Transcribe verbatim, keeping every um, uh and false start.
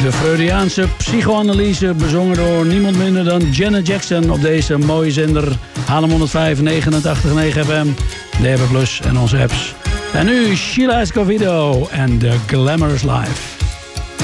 De Freudiaanse psychoanalyse, bezongen door niemand minder dan Janet Jackson op deze mooie zender Haarlem honderdvijf, negenentachtig komma negen F M, D H B plus en onze apps. En nu Sheila Escovedo en The Glamorous Life.